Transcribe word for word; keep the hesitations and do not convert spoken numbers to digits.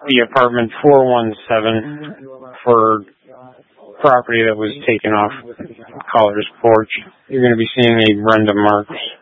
the apartment four one seven for property that was taken off Caller's porch. You're going to be seeing a Brenda Marks.